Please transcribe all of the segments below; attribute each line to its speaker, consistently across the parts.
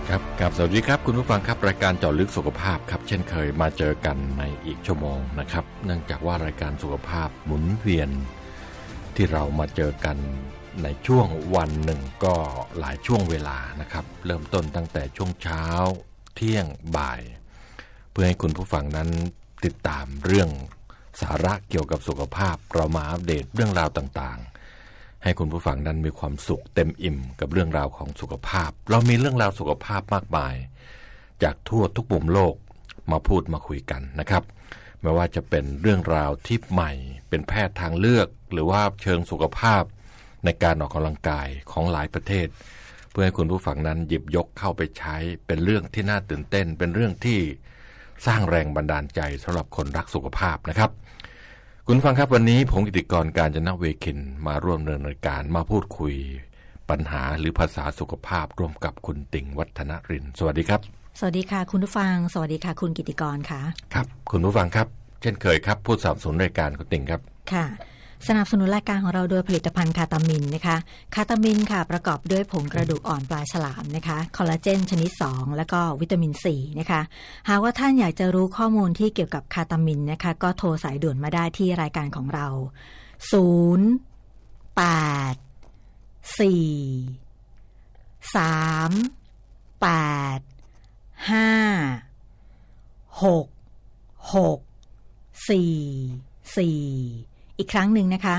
Speaker 1: ครับกับสวัสดีครับคุณผู้ฟังครับรายการเจาะลึกสุขภาพครับเช่นเคยมาเจอกันในอีกชั่วโมงนะครับเนื่องจากว่ารายการสุขภาพหมุนเวียนที่เรามาเจอกันในช่วงวันหนึ่งก็หลายช่วงเวลานะครับเริ่มต้นตั้งแต่ช่วงเช้าเที่ยงบ่ายเพื่อให้คุณผู้ฟังนั้นติดตามเรื่องสาระเกี่ยวกับสุขภาพเรามาอัปเดตเรื่องราวต่างๆให้คุณผู้ฟังนั้นมีความสุขเต็มอิ่มกับเรื่องราวของสุขภาพเรามีเรื่องราวสุขภาพมากมายจากทั่วทุกมุมโลกมาพูดมาคุยกันนะครับไม่ว่าจะเป็นเรื่องราวที่ใหม่เป็นแพทย์ทางเลือกหรือว่าเชิงสุขภาพในการออกกำลังกายของหลายประเทศเพื่อให้คุณผู้ฟังนั้นหยิบยกเข้าไปใช้เป็นเรื่องที่น่าตื่นเต้นเป็นเรื่องที่สร้างแรงบันดาลใจสำหรับคนรักสุขภาพนะครับคุณฟังครับวันนี้ผมกิติกรกาญจนเวคินมาร่วมดำเนินรายการมาพูดคุยปัญหาหรือภาษาสุขภาพร่วมกับคุณติ่งวัฒนรินทร์สวัสดีครับ
Speaker 2: สวัสดีค่ะคุณผู้ฟังสวัสดีค่ะคุณกิติกรค่ะ
Speaker 1: ครับคุณผู้ฟังครับเช่นเคยครับผู้สนับสนุนรายการคุณติ่งครับ
Speaker 2: ค่ะสนับสนุนรายการของเราโดยผลิตภัณฑ์คาตามินนะคะคาตามินค่ะประกอบด้วยผงกระดูกอ่อนปลาฉลามนะคะคอลลาเจนชนิด2แล้วก็วิตามินซีนะคะหากว่าท่านอยากจะรู้ข้อมูลที่เกี่ยวกับคาตามินนะคะก็โทรสายด่วนมาได้ที่รายการของเรา084385664อีกครั้งหนึ่งนะคะ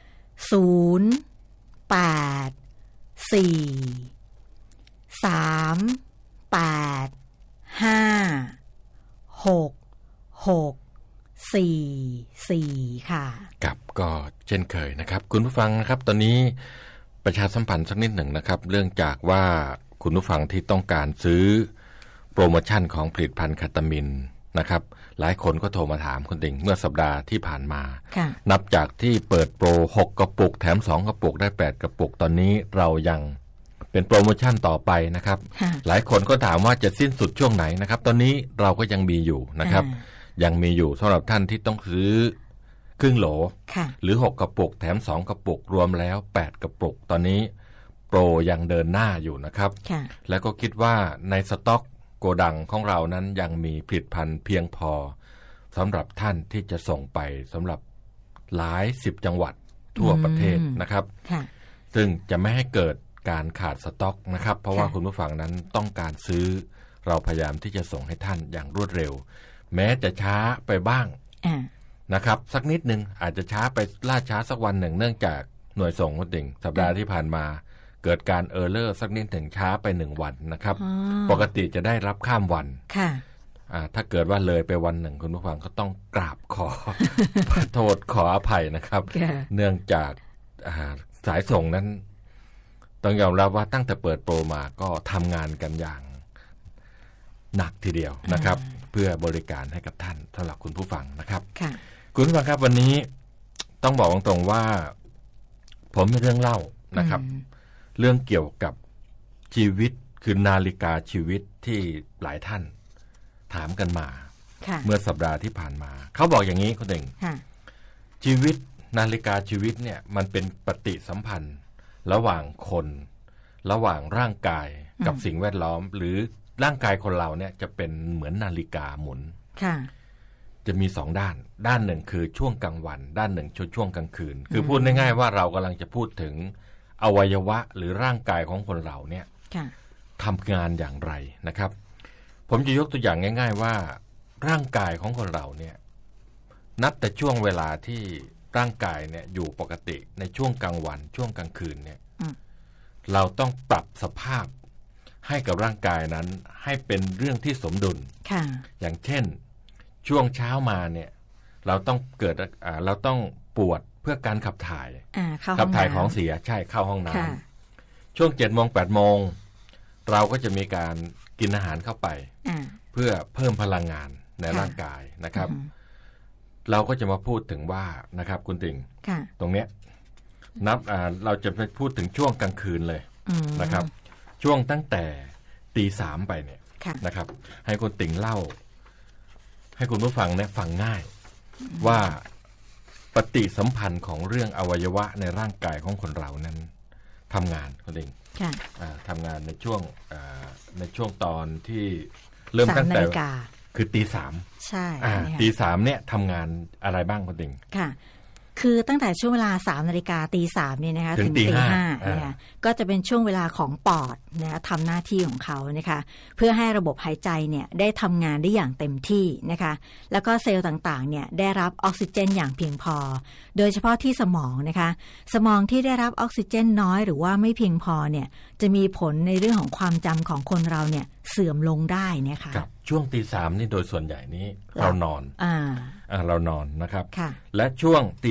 Speaker 2: 084385664ค่ะ
Speaker 1: ครับก็เช่นเคยนะครับคุณผู้ฟังนะครับตอนนี้ประชาสัมพันธ์สักนิดหนึ่งนะครับเรื่องจากว่าคุณผู้ฟังที่ต้องการซื้อโปรโมชั่นของผลิตภัณฑ์คาตามินนะครับหลายคนก็โทรมาถามคุณติ่งเมื่อสัปดาห์ที่ผ่านมานับจากที่เปิดโปร6กระปุกแถม2กระปุกได้8กระปุกตอนนี้เรายังเป็นโปรโมชั่นต่อไปนะครับหลายคนก็ถามว่าจะสิ้นสุดช่วงไหนนะครับตอนนี้เราก็ยังมีอยู่นะครับยังมีอยู่สำหรับท่านที่ต้องซื้อครึ่งโหลหรือ6กระปุกแถม2กระปุกรวมแล้ว8กระปุกตอนนี้โปรยังเดินหน้าอยู่นะครับแล้วก็คิดว่าในสต็อกโกดังของเรานั้นยังมีผลิตภัณฑ์เพียงพอสำหรับท่านที่จะส่งไปสำหรับหลาย10จังหวัดทั่วประเทศนะครับซึ่งจะไม่ให้เกิดการขาดสต็อกนะครับเพราะว่าคุณผู้ฟังนั้นต้องการซื้อเราพยายามที่จะส่งให้ท่านอย่างรวดเร็วแม้จะช้าไปบ้างนะครับสักนิดนึงอาจจะช้าไปล่าช้าสักวันหนึ่งเนื่องจากหน่วยส่งคนติ่งสัปดาห์ที่ผ่านมาเกิดการเออร์เลอร์สักนิดถึงช้าไป1วันนะครับปกติจะได้รับข้ามวันถ้าเกิดว่าเลยไปวันหนึ่งคุณผู้ฟังก็ต้องกราบขอ โทษขออภัยนะครับ เนื่องจากสายส่งนั้นต้องยอมรับว่าตั้งแต่เปิดโปรมาก็ทำงานกันอย่างหนักทีเดียวนะครับเพื่อบริการให้กับท่านสำหรับคุณผู้ฟังนะครับคุณผู้ฟังครับวันนี้ต้องบอกตรงๆว่าผมมีเรื่องเล่านะครับเรื่องเกี่ยวกับชีวิตคือนาฬิกาชีวิตที่หลายท่านถามกันมาเมื่อสัปดาห์ที่ผ่านมาเขาบอกอย่างนี้คุณเองชีวิตนาฬิกาชีวิตเนี่ยมันเป็นปฏิสัมพันธ์ระหว่างคนระหว่างร่างกายกับสิ่งแวดล้อมหรือร่างกายคนเราเนี่ยจะเป็นเหมือนนาฬิกาหมุนจะมี2ด้านด้านหนึ่งคือช่วงกลางวันด้านหนึ่งช่วงกลางคืนคือพูดง่ายๆว่าเรากำลังจะพูดถึงอวัยวะหรือร่างกายของคนเราเนี่ยทำงานอย่างไรนะครับผมจะยกตัวอย่างง่ายๆว่าร่างกายของคนเราเนี่ยนับแต่ช่วงเวลาที่ร่างกายเนี่ยอยู่ปกติในช่วงกลางวันช่วงกลางคืนเนี่ยเราต้องปรับสภาพให้กับร่างกายนั้นให้เป็นเรื่องที่สมดุลอย่างเช่นช่วงเช้ามาเนี่ยเราต้องปวดเพื่อการขับถ่ายของเสียใช่เข้าห้องน้ำช่วง 7 โมง 8 โมงเราก็จะมีการกินอาหารเข้าไปเพื่อเพิ่มพลังงานในร่างกายนะครับเราก็จะมาพูดถึงว่านะครับคุณติ่งตรงเนี้ยเราจะไปพูดถึงช่วงกลางคืนเลยนะครับช่วงตั้งแต่ 3:00 ไปเนี่ยนะครับให้คุณติ่งเล่าให้คุณผู้ฟังเนี่ยฟังง่ายว่าปฏิสัมพันธ์ของเรื่องอวัยวะในร่างกายของคนเรานั้นทำงานคุณติ่งทำงานในช่วงในช่วงตอนที่เริ่มตั้งแต่คือตีสาม
Speaker 2: ใช่
Speaker 1: ตีสามเนี่ยทำงานอะไรบ้างคุณติ่ง
Speaker 2: ค่ะคือตั้งแต่ช่วงเวลา3 นาฬิกาตี 3เนี่ยนะคะถึงตี 5นะคะก็จะเป็นช่วงเวลาของปอดนะคะทำหน้าที่ของเขานะคะเพื่อให้ระบบหายใจเนี่ยได้ทำงานได้อย่างเต็มที่นะคะแล้วก็เซลล์ต่างๆเนี่ยได้รับออกซิเจนอย่างเพียงพอโดยเฉพาะที่สมองนะคะสมองที่ได้รับออกซิเจนน้อยหรือว่าไม่เพียงพอเนี่ยจะมีผลในเรื่องของความจำของคนเราเนี่ยเสื่อมลงได้นะคะ
Speaker 1: ครับช่วงตี 3นี่โดยส่วนใหญ่นี้เรานอนเรานอนนะครับและช่วงตี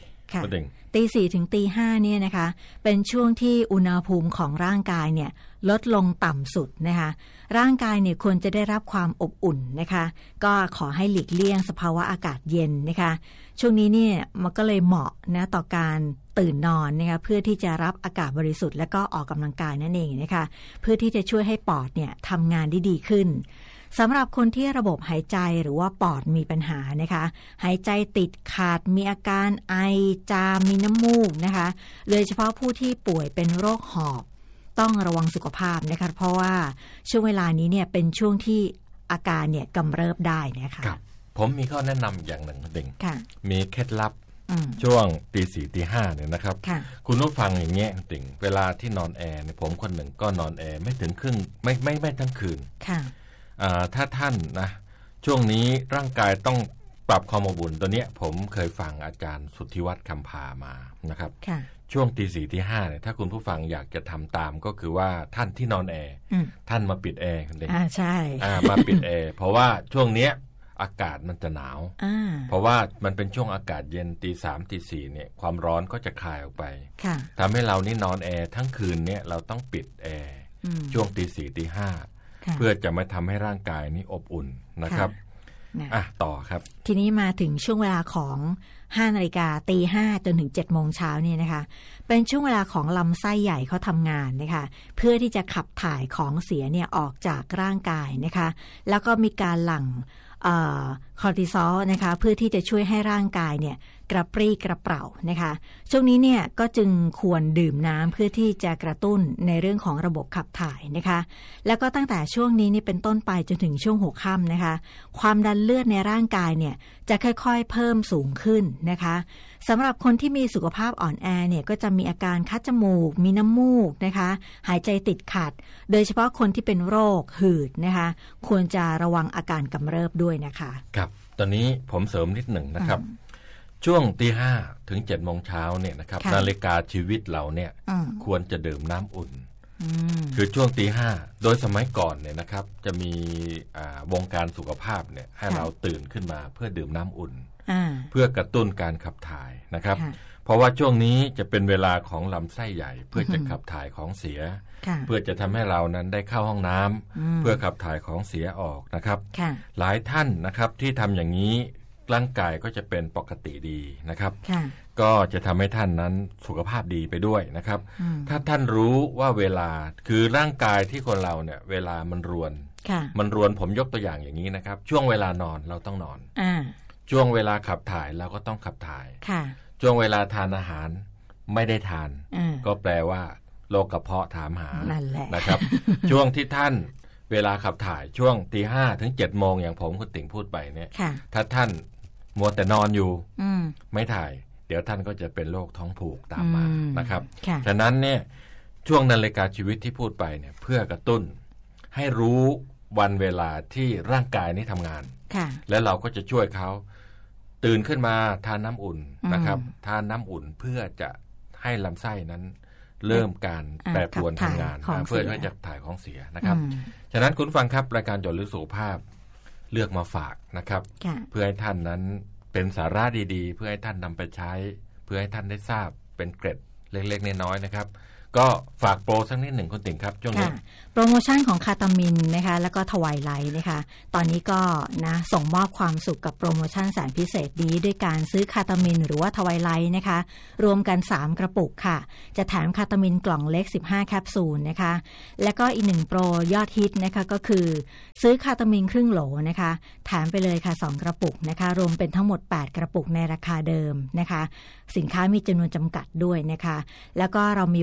Speaker 1: 4ประเด็น
Speaker 2: ตี 4ถึงตี 5เนี่ยนะคะเป็นช่วงที่อุณหภูมิของร่างกายเนี่ยลดลงต่ำสุดนะคะร่างกายเนี่ยควรจะได้รับความอบอุ่นนะคะก็ขอให้หลีกเลี่ยงสภาวะอากาศเย็นนะคะช่วงนี้เนี่ยมันก็เลยเหมาะนะต่อการตื่นนอนนะคะเพื่อที่จะรับอากาศบริสุทธิ์และก็ออกกำลังกายนั่นเองนะคะเพื่อที่จะช่วยให้ปอดเนี่ยทำงานได้ดีขึ้นสำหรับคนที่ระบบหายใจหรือว่าปอดมีปัญหานะคะหายใจติดขัดมีอาการไอจามมีน้ำมูกนะคะโดยเฉพาะผู้ที่ป่วยเป็นโรคหอบต้องระวังสุขภาพนะคะเพราะว่าช่วงเวลานี้เนี่ยเป็นช่วงที่อาการเนี่ยกำเริบได้นะคะ
Speaker 1: ครับผมมีข้อแนะนำอย่างหนึ่งดิ่งมีเคล็ดลับช่วงตี 4 ตี 5เนี่ยนะครับคุณผู้ฟังอย่างเงี้ยดิ่งเวลาที่นอนแอร์ผมคนหนึ่งก็นอนแอร์ไม่ถึงครึ่งไม่ทั้งคืนถ้าท่านนะช่วงนี้ร่างกายต้องปรับความอบอุ่นตัวเนี้ยผมเคยฟังอาจารย์สุทธิวัฒน์คำพามานะครับช่วงตี 4 ตี 5เนี่ยถ้าคุณผู้ฟังอยากจะทำตามก็คือว่าท่านที่นอนแอร์ท่านมาปิดแอร์คุณเด็ก
Speaker 2: ใช่
Speaker 1: มาปิดแอร์เพราะว่าช่วงเนี้ยอากาศมันจะหนาวเพราะว่ามันเป็นช่วงอากาศเย็นตี 3 ตี 4เนี่ยความร้อนก็จะคายออกไปทำให้เรานี่นอนแอร์ทั้งคืนเนี่ยเราต้องปิดแอร์ช่วงตี 4 ตี 5เพื่อจะไม่ทำให้ร่างกายนี้อบอุ่นนะครับต่อครับ
Speaker 2: ทีนี้มาถึงช่วงเวลาของ5 นาฬิกาตี 5จนถึง7 โมงเช้านี่นะคะเป็นช่วงเวลาของลำไส้ใหญ่เขาทำงานนะคะเพื่อที่จะขับถ่ายของเสียเนี่ยออกจากร่างกายนะคะแล้วก็มีการหลั่งคอร์ติซอลนะคะเพื่อที่จะช่วยให้ร่างกายเนี่ยกระปรี้กระเปร่านะคะช่วงนี้เนี่ยก็จึงควรดื่มน้ำเพื่อที่จะกระตุ้นในเรื่องของระบบขับถ่ายนะคะแล้วก็ตั้งแต่ช่วงนี้นี่เป็นต้นไปจนถึงช่วงหัวค่ำนะคะความดันเลือดในร่างกายเนี่ยจะค่อยๆเพิ่มสูงขึ้นนะคะสำหรับคนที่มีสุขภาพอ่อนแอเนี่ยก็จะมีอาการคัดจมูกมีน้ำมูกนะคะหายใจติดขัดโดยเฉพาะคนที่เป็นโรคหืดนะคะควรจะระวังอาการกำเริบด้วยนะคะ
Speaker 1: ครับตอนนี้ผมเสริมนิดหนึ่งนะครับช่วงตี 5 ถึง 7 โมงเช้าเนี่ยนะครับนาฬิกาชีวิตเราเนี่ยควรจะดื่มน้ำอุ่นคือช่วงตี 5โดยสมัยก่อนเนี่ยนะครับจะมีวงการสุขภาพเนี่ยให้เราตื่นขึ้นมาเพื่อดื่มน้ำอุ่นเพื่อกระตุ้นการขับถ่ายนะครับเพราะว่าช่วงนี้จะเป็นเวลาของลำไส้ใหญ่เพื่อจะขับถ่ายของเสียเพื่อจะทำให้เรานั้นได้เข้าห้องน้ำเพื่อขับถ่ายของเสียออกนะครับหลายท่านนะครับที่ทำอย่างนี้ร่างกายก็จะเป็นปกติดีนะครับก็จะทำให้ท่านนั้นสุขภาพดีไปด้วยนะครับถ้าท่านรู้ว่าเวลาคือร่างกายที่คนเราเนี่ยเวลามันรวนผมยกตัวอย่างอย่างนี้นะครับช่วงเวลานอนเราต้องนอนช่วงเวลาขับถ่ายเราก็ต้องขับถ่ายช่วงเวลาทานอาหารไม่ได้ทานก็แปลว่าโรคกระเพาะถามหานะครับช่วงที่ท่านเวลาขับถ่ายช่วงตี 5 ถึง 7 โมงอย่างผมคุณติ่งพูดไปเนี่ยถ้าท่านมัวแต่นอนอยู่ไม่ถ่ายเดี๋ยวท่านก็จะเป็นโรคท้องผูกตามมานะครับฉะนั้นเนี่ยช่วงนาฬิกาชีวิตที่พูดไปเนี่ยเพื่อกระตุ้นให้รู้วันเวลาที่ร่างกายนี้ทำงานแล้วเราก็จะช่วยเขาตื่นขึ้นมาทานน้ำอุ่นนะครับทานน้ำอุ่นเพื่อจะให้ลำไส้นั้นเริ่มการแปรปรวนทำงานเพื่อที่จะถ่ายของเสียนะครับฉะนั้นคุณฟังครับรายการเจาะลึกสุขภาพเลือกมาฝากนะครับเพื่อให้ท่านนั้นเป็นสาระดีๆเพื่อให้ท่านนำไปใช้เพื่อให้ท่านได้ทราบเป็นเกร็ดเล็กๆน้อยๆนะครับก็ฝากโปรสักนิดหนึ่งคุณติ๋งครับช่วงนี้
Speaker 2: โปรโมชั่นของคาตามินนะคะแล้วก็ทวายไลท์นะคะตอนนี้ก็นะส่งมอบความสุขกับโปรโมชั่นแสนพิเศษนี้ด้วยการซื้อคาตามินหรือว่าทวายไลท์นะคะรวมกัน3 กระปุกค่ะจะแถมคาตามินกล่องเล็ก15 แคปซูลนะคะแล้วก็อีก1โปรยอดฮิตนะคะก็คือซื้อคาตามินครึ่งโหลนะคะแถมไปเลยค่ะ2 กระปุกนะคะรวมเป็นทั้งหมด8 กระปุกในราคาเดิมนะคะสินค้ามีจำนวนจำกัดด้วยนะคะแล้วก็เรามีบริการ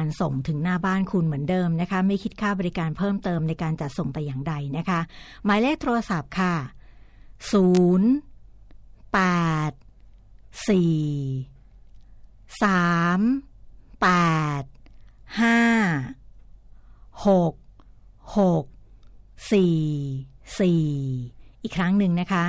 Speaker 2: การส่งถึงหน้าบ้านคุณเหมือนเดิมนะคะไม่คิดค่าบริการเพิ่มเติมในการจัดส่งแต่อย่างใดนะคะหมายเลขโทรศัพท์ค่ะ084385664อีกครั้งหนึ่งนะคะ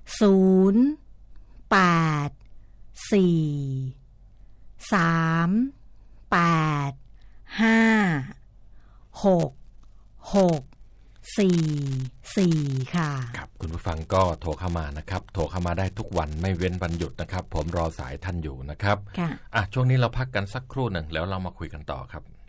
Speaker 2: 084385664ค่ะ
Speaker 1: ครับคุณผู้ฟังก็โทรเข้ามานะครับโทรเข้ามาได้ทุกวันไม่เว้นวันหยุดนะครับผมรอสายท่านอยู่นะครับช่วงนี้เราพักกันสักครู่หนึ่งแล้วเรามาคุยกันต่อครับ